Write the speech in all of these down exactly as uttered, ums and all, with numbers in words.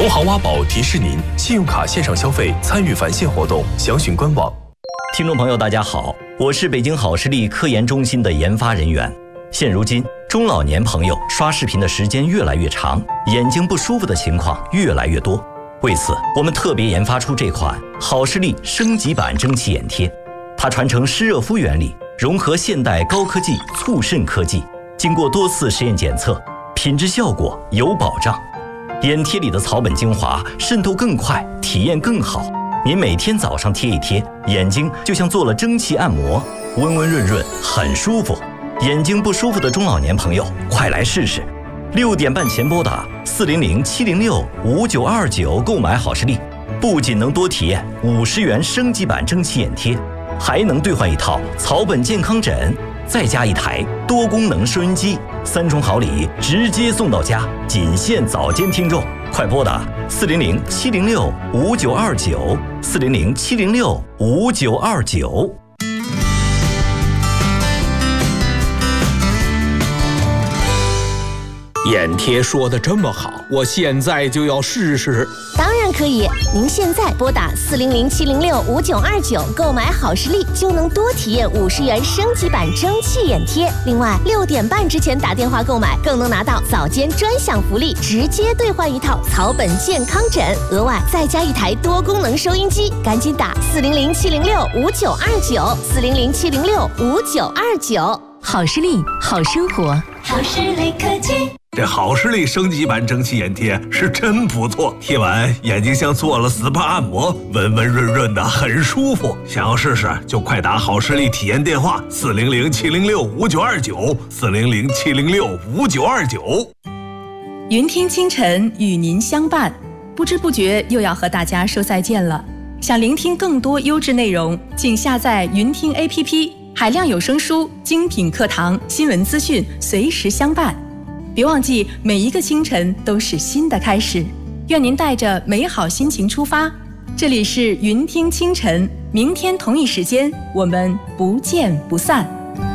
农行挖宝提示您：信用卡线上消费参与返现活动，详询官网。 听众朋友，大家好，我是北京好视力科研中心的研发人员。现如今，中老年朋友刷视频的时间越来越长，眼睛不舒服的情况越来越多。为此，我们特别研发出这款好视力升级版蒸汽眼贴，它传承湿热敷原理，融合现代高科技促渗科技，经过多次实验检测，品质效果有保障。眼贴里的草本精华渗透更快，体验更好。您每天早上贴一贴，眼睛就像做了蒸汽按摩，温温润润，很舒服。眼睛不舒服的中老年朋友，快来试试！六点半前拨打四零零七零六五九二九购买好视力，不仅能多体验五十元升级版蒸汽眼贴，还能兑换一套草本健康枕，再加一台多功能收音机，三重好礼直接送到家，仅限早间听众，快拨打四零零七零六五九二九四零零七零六五九二九。 眼贴说的这么好，我现在就要试试。 当然可以，您现在拨打四零零七零六五九二九购买好视力，就能多体验五十元升级版蒸汽眼贴。另外，六点半之前打电话购买，更能拿到早间专享福利，直接兑换一套草本健康枕，额外再加一台多功能收音机。赶紧打四零零七零六五九二九四零零七零六五九二九。 好视力，好生活， 好视力科技。 这好视力升级版蒸汽眼贴是真不错，贴完眼睛像做了 S P A 按摩，温温润润的，很舒服。想要试试就快打好视力体验电话四零零七零六五九二九四零零七零六五九二九。 云听清晨与您相伴，不知不觉又要和大家说再见了。想聆听更多优质内容，请下载云听 A P P， 海量有声书、精品课堂、新闻资讯随时相伴。别忘记，每一个清晨都是新的开始。愿您带着美好心情出发。这里是云听清晨，明天同一时间我们不见不散。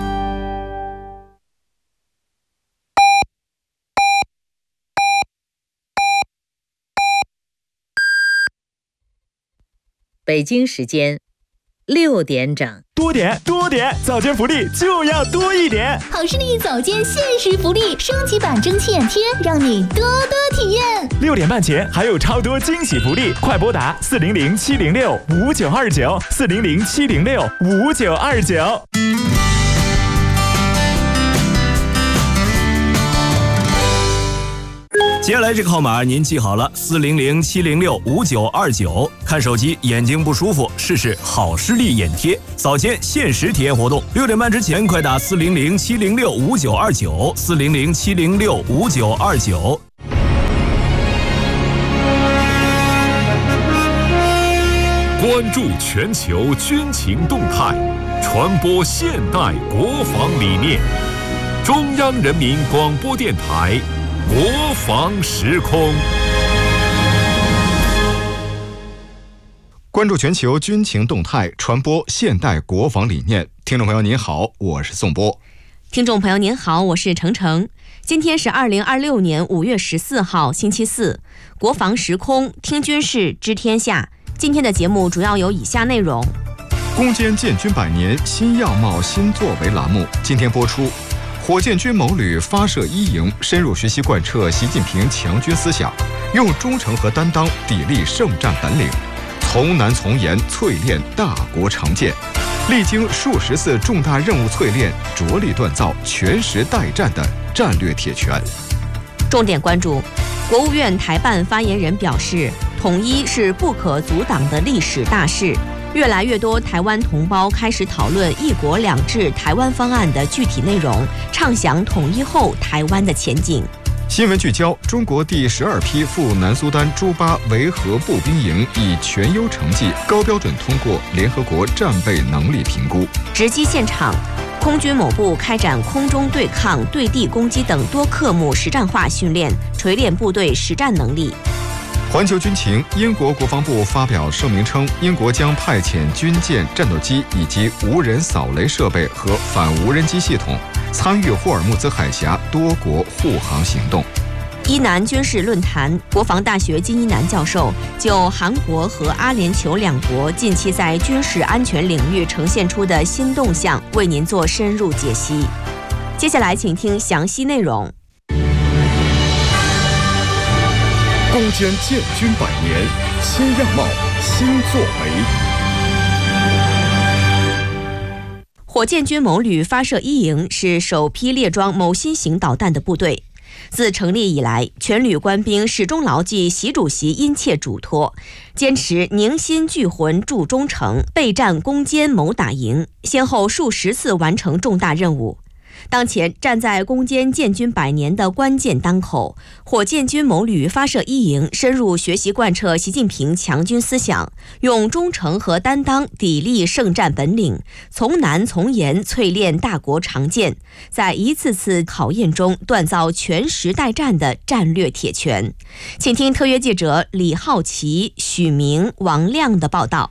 北京时间六点整， 多点多点，早间福利就要多一点。 好视力早间限时福利，升级版蒸汽眼贴，让你多多体验。 六点半前还有超多惊喜福利，快拨打四零零七零六五九二九四零零七零六五九二九。 接下来这个号码您记好了，四零零七零六五九二九。看手机眼睛不舒服，试试好视力眼贴，早间限时体验活动。六点半之前快打四零零七零六五九二九四零零七零六五九二九。 关注全球军情动态，传播现代国防理念。中央人民广播电台。国防时空， 关注全球军情动态，传播现代国防理念。听众朋友您好，我是宋波。 听众朋友您好，我是程程。今天是二零二六年五月十四号，星期四。国防时空，听军事，知天下。今天的节目主要有以下内容： 攻坚建军百年新样貌、新作为栏目今天播出。火箭军某旅发射一营，深入学习贯彻习近平强军思想，用忠诚和担当砥砺圣战本领，从难从严淬炼大国长剑，历经数十次重大任务淬炼，着力锻造全时待战的战略铁拳。 重点关注，国务院台办发言人表示，统一是不可阻挡的历史大势。越来越多台湾同胞开始讨论一国两制台湾方案的具体内容，畅想统一后台湾的前景。 新闻聚焦：中国第十二批赴南苏丹朱巴维和步兵营以全优成绩高标准通过联合国战备能力评估。 直击现场，空军某部开展空中对抗、对地攻击等多科目实战化训练，锤炼部队实战能力。 环球军情，英国国防部发表声明称，英国将派遣军舰、战斗机以及无人扫雷设备和反无人机系统参与霍尔木兹海峡多国护航行动。 伊南军事论坛，国防大学金一南教授就韩国和阿联酋两国近期在军事安全领域呈现出的新动向，为您做深入解析。接下来，请听详细内容。 攻坚建军百年，新样貌，新作为。 火箭军某旅发射一营是首批列装某新型导弹的部队。自成立以来，全旅官兵始终牢记习主席殷切嘱托，坚持凝心聚魂铸忠诚，备战攻坚某打营，先后数十次完成重大任务。当前站在攻坚建军百年的关键当口，火箭军某旅发射一营深入学习贯彻习近平强军思想，用忠诚和担当砥砺圣战本领，从难从严淬炼大国长剑，在一次次考验中锻造全时代战的战略铁拳。请听特约记者李浩奇、许明、王亮的报道。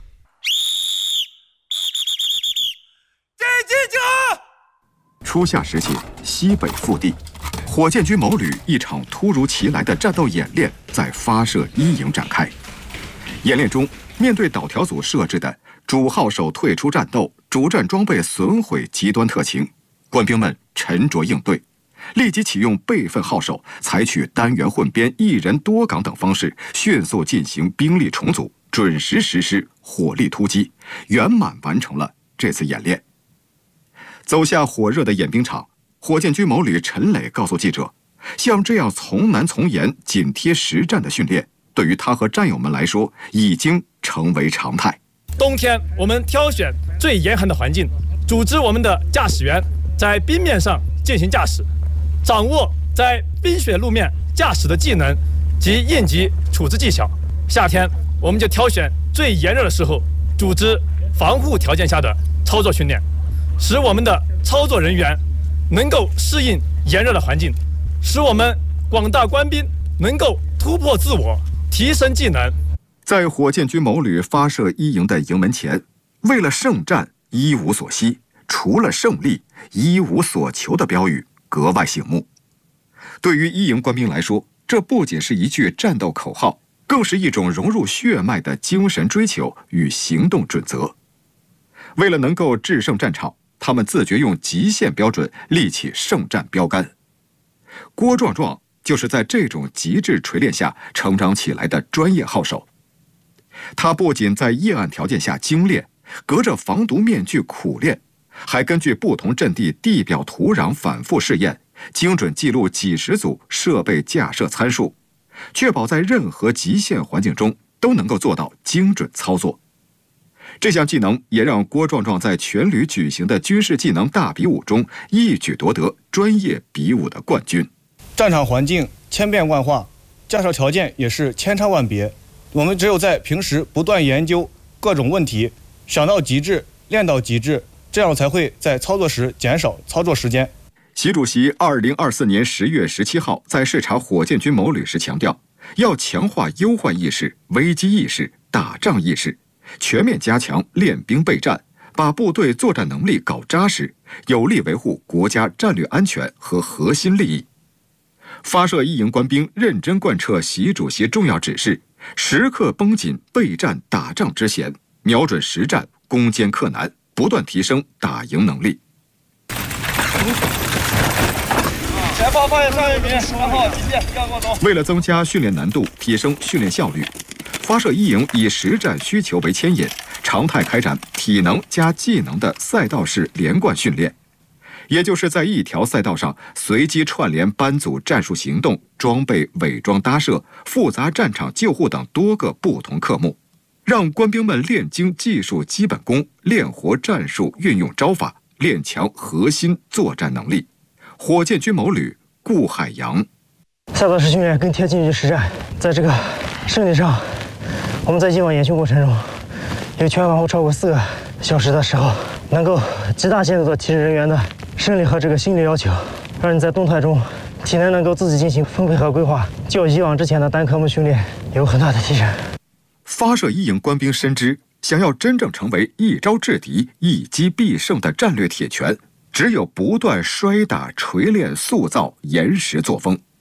初夏时节，西北腹地，火箭军某旅一场突如其来的战斗演练在发射一营展开。演练中，面对导条组设置的主号手退出战斗、主战装备损毁极端特情，官兵们沉着应对，立即启用备份号手，采取单元混编、一人多岗等方式，迅速进行兵力重组，准时实施火力突击，圆满完成了这次演练。走下火热的演兵场，火箭军某旅陈磊告诉记者，像这样从难从严、紧贴实战的训练，对于他和战友们来说已经成为常态。 冬天我们挑选最严寒的环境，组织我们的驾驶员在冰面上进行驾驶，掌握在冰雪路面驾驶的技能及应急处置技巧。夏天我们就挑选最炎热的时候，组织防护条件下的操作训练，使我们的操作人员能够适应炎热的环境，使我们广大官兵能够突破自我，提升技能。 在火箭军某旅发射一营的营门前，为了圣战一无所惜，除了胜利一无所求的标语格外醒目。对于一营官兵来说，这不仅是一句战斗口号，更是一种融入血脉的精神追求与行动准则。为了能够制胜战场，他们自觉用极限标准立起圣战标杆。郭壮壮就是在这种极致锤炼下成长起来的专业号手。他不仅在夜暗条件下精炼，隔着防毒面具苦练，还根据不同阵地地表土壤反复试验，精准记录几十组设备架设参数，确保在任何极限环境中都能够做到精准操作。这项技能也让郭壮壮在全旅举行的军事技能大比武中一举夺得专业比武的冠军。 战场环境千变万化，架设条件也是千差万别，我们只有在平时不断研究各种问题，想到极致，练到极致，这样才会在操作时减少操作时间。 习主席二零二四年十月十七号在视察火箭军某旅时强调，要强化忧患意识、危机意识、打仗意识，全面加强练兵备战，把部队作战能力搞扎实，有力维护国家战略安全和核心利益。发射一营官兵认真贯彻习主席重要指示，时刻绷紧备战打仗之弦，瞄准实战，攻坚克难，不断提升打赢能力。 前方发现上一名，然后集结，要过走。 为了增加训练难度，提升训练效率，发射一营以实战需求为牵引，常态开展体能加技能的赛道式连贯训练，也就是在一条赛道上随机串联班组战术行动、装备伪装搭设、复杂战场救护等多个不同科目，让官兵们练精技术基本功，练活战术运用招法，练强核心作战能力。火箭军某旅顾海洋， 赛道式训练更贴近于实战，在这个胜利上，我们在以往演训过程中，有全往后超过四个小时的时候，能够极大限度地提升人员的生理和这个心理要求，让你在动态中体能能够自己进行分配和规划，较以往之前的单科目训练有很大的提升。 发射一营官兵深知，想要真正成为一招制敌、一击必胜的战略铁拳，只有不断摔打、锤炼、塑造严实作风，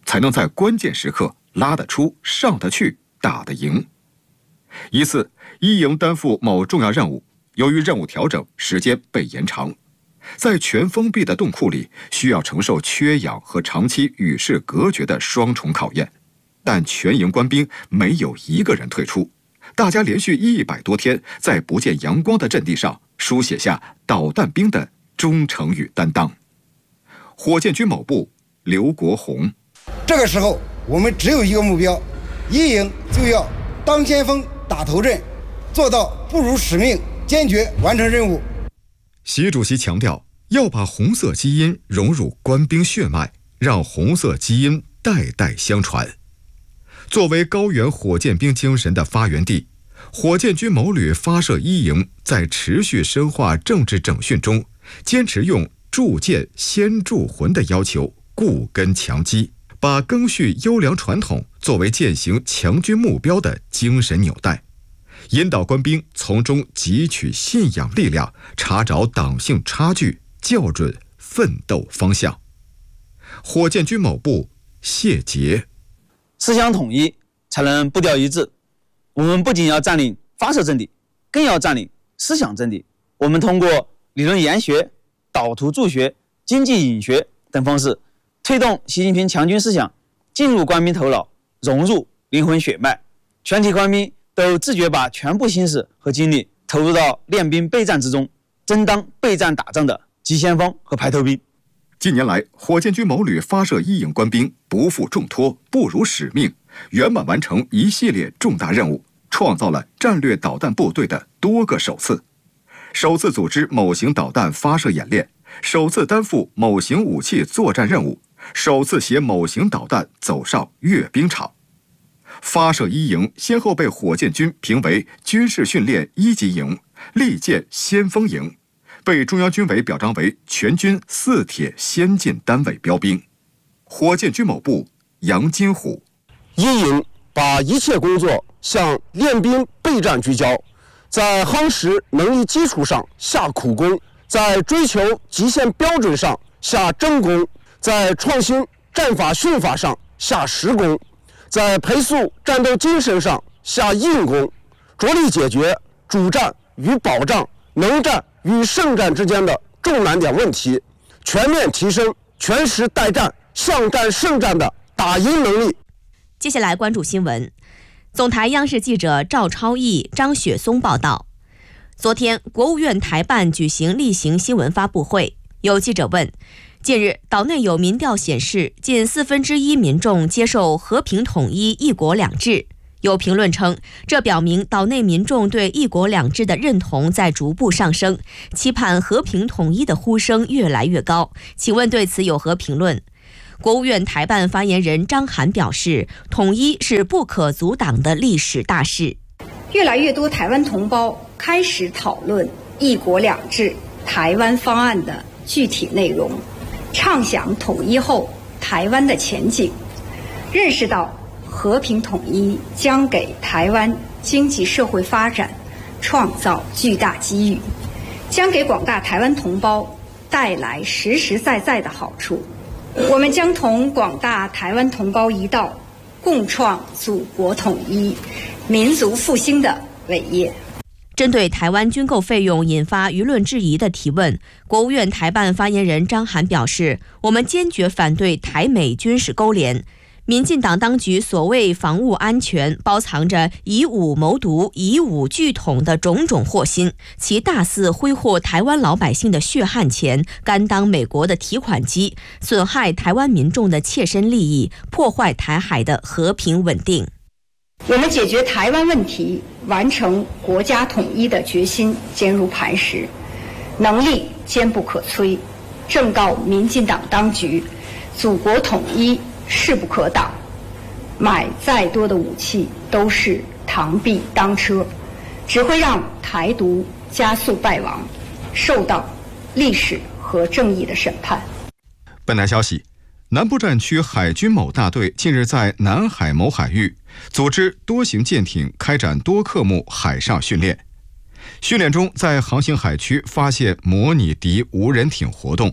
才能在关键时刻拉得出、上得去、打得赢。一次，一营担负某重要任务，由于任务调整，时间被延长。在全封闭的洞库里，需要承受缺氧和长期与世隔绝的双重考验。但全营官兵没有一个人退出，大家连续一百多天在不见阳光的阵地上书写下导弹兵的忠诚与担当。火箭军某部刘国宏： 这个时候我们只有一个目标，一营就要当先锋打头阵，做到不辱使命，坚决完成任务。 习主席强调，要把红色基因融入官兵血脉，让红色基因代代相传。作为高原火箭兵精神的发源地，火箭军某旅发射一营在持续深化政治整训中，坚持用铸剑先铸魂的要求固根强基，把赓续优良传统作为践行强军目标的精神纽带，引导官兵从中汲取信仰力量，查找党性差距，校准奋斗方向。火箭军某部谢杰： 思想统一才能步调一致，我们不仅要占领发射阵地，更要占领思想阵地。我们通过理论研学、导图助学、经济引学等方式，推动习近平强军思想进入官兵头脑，融入灵魂血脉。全体官兵都自觉把全部心思和精力投入到练兵备战之中，争当备战打仗的急先锋和排头兵。 近年来，火箭军某旅发射一营官兵不负重托，不辱使命，圆满完成一系列重大任务，创造了战略导弹部队的多个首次。首次组织某型导弹发射演练，首次担负某型武器作战任务，首次携某型导弹走上阅兵场。发射一营先后被火箭军评为军事训练一级营、利剑先锋营，被中央军委表彰为全军四铁先进单位标兵。火箭军某部杨金虎： 一营把一切工作向练兵备战聚焦，在夯实能力基础上下苦功，在追求极限标准上下真功，在创新战法训法上下实功，在培塑战斗精神上下硬功，着力解决主战与保障、能战与胜战之间的重难点问题，全面提升全时待战、向战胜战的打赢能力。 接下来关注新闻。总台央视记者赵超毅、张雪松报道，昨天国务院台办举行例行新闻发布会，有记者问，近日岛内有民调显示，近四分之一民众接受和平统一、一国两制。有评论称，这表明岛内民众对一国两制的认同在逐步上升，期盼和平统一的呼声越来越高。请问对此有何评论？国务院台办发言人张涵表示，统一是不可阻挡的历史大事。 越来越多台湾同胞开始讨论一国两制台湾方案的具体内容，畅想统一后台湾的前景，认识到和平统一将给台湾经济社会发展创造巨大机遇，将给广大台湾同胞带来实实在在的好处。我们将同广大台湾同胞一道，共创祖国统一、民族复兴的伟业。 针对台湾军购费用引发舆论质疑的提问，国务院台办发言人张涵表示，我们坚决反对台美军事勾连。民进党当局所谓防务安全，包藏着以武谋独、以武拒统的种种祸心，其大肆挥霍台湾老百姓的血汗钱，甘当美国的提款机，损害台湾民众的切身利益，破坏台海的和平稳定。 我们解决台湾问题、完成国家统一的决心坚如磐石，能力坚不可摧。正告民进党当局，祖国统一势不可挡，买再多的武器都是螳臂当车，只会让台独加速败亡，受到历史和正义的审判。 本台消息，南部战区海军某大队近日在南海某海域组织多型舰艇开展多科目海上训练。训练中，在航行海区发现模拟敌无人艇活动，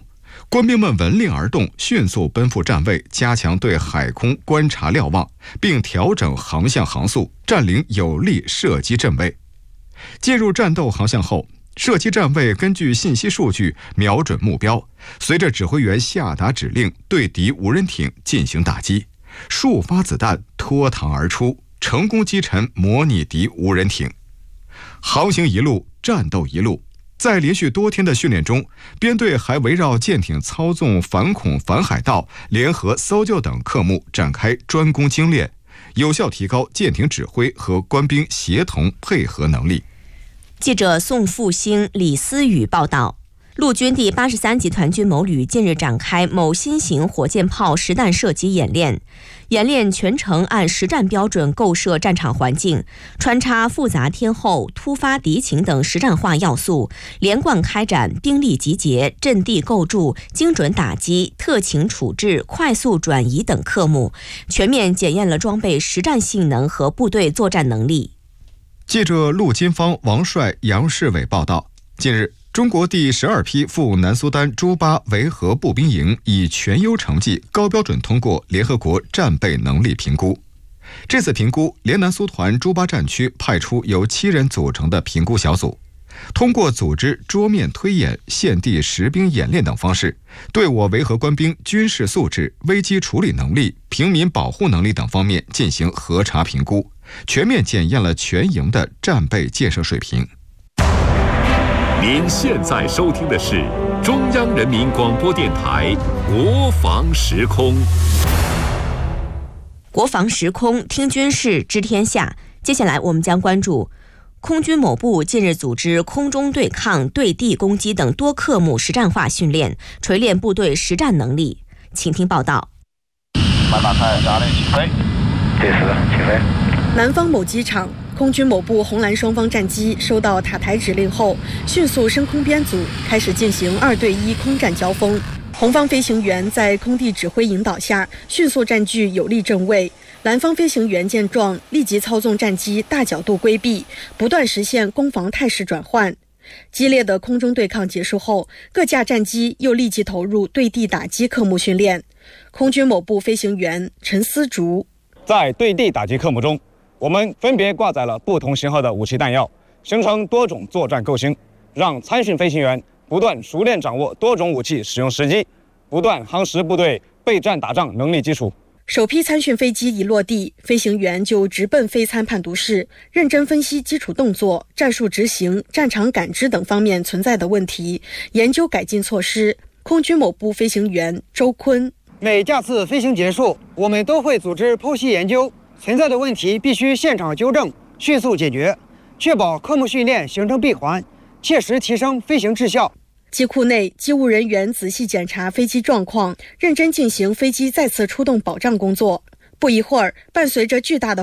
官兵们闻令而动，迅速奔赴站位，加强对海空观察瞭望，并调整航向航速，占领有利射击阵位。进入战斗航向后，射击站位根据信息数据瞄准目标，随着指挥员下达指令，对敌无人艇进行打击。数发子弹脱膛而出，成功击沉模拟敌无人艇。航行一路，战斗一路。在连续多天的训练中，编队还围绕舰艇操纵、反恐、反海盗、联合搜救等科目展开专攻精练，有效提高舰艇指挥和官兵协同配合能力。 记者宋复兴、李思雨报道。陆军第八十三集团军某旅近日展开某新型火箭炮实弹射击演练，演练全程按实战标准构设战场环境，穿插复杂天候、突发敌情等实战化要素，连贯开展兵力集结、阵地构筑、精准打击、特情处置、快速转移等科目，全面检验了装备实战性能和部队作战能力。 记者陆金芳、王帅、杨世伟报道，近日中国第十二批赴南苏丹朱巴维和步兵营以全优成绩高标准通过联合国战备能力评估。这次评估，联南苏团朱巴战区派出由七人组成的评估小组，通过组织桌面推演、现地实兵演练等方式，对我维和官兵军事素质、危机处理能力、平民保护能力等方面进行核查评估，全面检验了全营的战备建设水平。 您现在收听的是中央人民广播电台国防时空。 国防时空，听军事，知天下。接下来我们将关注空军某部近日组织空中对抗、对地攻击等多科目实战化训练，锤炼部队实战能力。请听报道。 满马派压力起飞，第四起飞。 南方某机场，空军某部红蓝双方战机收到塔台指令后，迅速升空编组，开始进行二对一空战交锋。红方飞行员在空地指挥引导下，迅速占据有利阵位。蓝方飞行员见状，立即操纵战机大角度规避，不断实现攻防态势转换。激烈的空中对抗结束后，各架战机又立即投入对地打击科目训练。空军某部飞行员陈思竹， 在对地打击科目中，我们分别挂载了不同型号的武器弹药，形成多种作战构型，让参训飞行员不断熟练掌握多种武器使用时机，不断夯实部队备战打仗能力基础。 首批参训飞机一落地，飞行员就直奔飞参判读室，认真分析基础动作、战术执行、战场感知等方面存在的问题，研究改进措施。空军某部飞行员周坤， 每架次飞行结束，我们都会组织剖析研究，存在的问题必须现场纠正，迅速解决，确保科目训练形成闭环，切实提升飞行质效。 机库内，机务人员仔细检查飞机状况，认真进行飞机再次出动保障工作。不一会儿，伴随着巨大的